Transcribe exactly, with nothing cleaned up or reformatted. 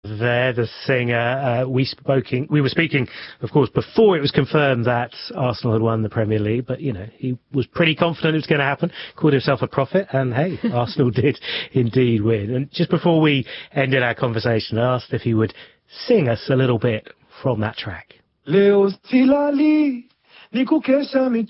There, the singer. Uh, we spoking, we were speaking, of course, before it was confirmed that Arsenal had won the Premier League. But you know, he was pretty confident it was going to happen. Called himself a prophet, and hey, Arsenal did indeed win. And just before we ended our conversation, I asked if he would sing us a little bit from that track. Leo silali nikukesha